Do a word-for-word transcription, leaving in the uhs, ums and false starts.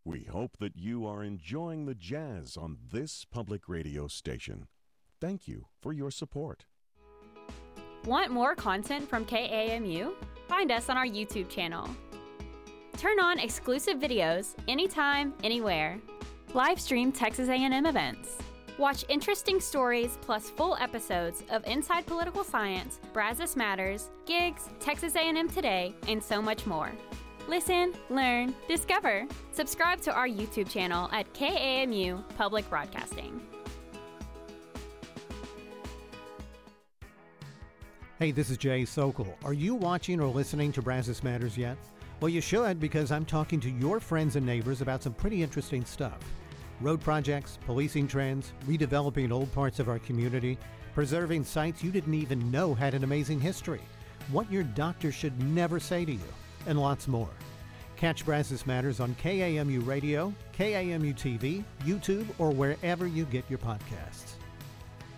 We hope that you are enjoying the jazz on this public radio station. Thank you for your support. Want more content from K A M U? Find us on our YouTube channel. Turn on exclusive videos anytime, anywhere. Live stream Texas A and M events. Watch interesting stories plus full episodes of Inside Political Science, Brazos Matters, Gigs, Texas A and M Today, and so much more. Listen, learn, discover. Subscribe to our YouTube channel at K A M U Public Broadcasting. Hey, this is Jay Sokol. Are you watching or listening to Brazos Matters yet? Well, you should, because I'm talking to your friends and neighbors about some pretty interesting stuff. Road projects, policing trends, redeveloping old parts of our community, preserving sites you didn't even know had an amazing history, what your doctor should never say to you, and lots more. Catch Brazos Matters on K A M U Radio, K A M U T V, YouTube, or wherever you get your podcasts.